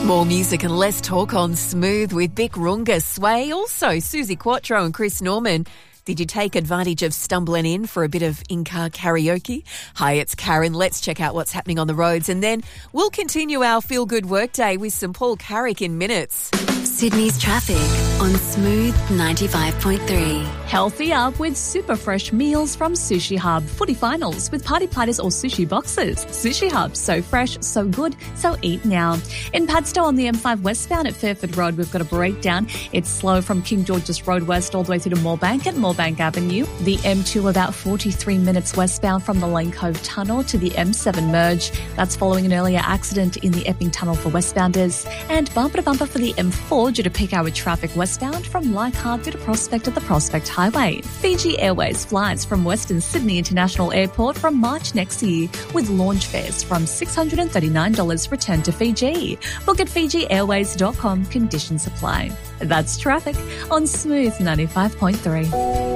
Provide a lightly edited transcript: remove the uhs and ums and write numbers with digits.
More music and less talk on Smooth with Bic Runga, Sway, also Susie Quattro and Chris Norman. Did you take advantage of stumbling in for a bit of in-car karaoke? Hi, it's Karen. Let's check out what's happening on the roads and then we'll continue our feel-good workday with some Paul Carrick in minutes. Sydney's traffic on Smooth 95.3. Healthy up with super fresh meals from Sushi Hub. Footy finals with party platters or sushi boxes. Sushi Hub, so fresh, so good, so eat now. In Padstow on the M5 westbound at Fairford Road, we've got a breakdown. It's slow from King George's Road west all the way through to Moorebank at Moorebank Avenue. The M2 about 43 minutes westbound from the Lane Cove Tunnel to the M7 merge. That's following an earlier accident in the Epping Tunnel for westbounders. And bumper to bumper for the M4 due to peak hour traffic westbound from Leichhardt through to Prospect at the Prospect Highway. Fiji Airways flies from Western Sydney International Airport from March next year with launch fares from $639 return to Fiji. Book at fijiairways.com, conditions apply. That's traffic on Smooth 95.3.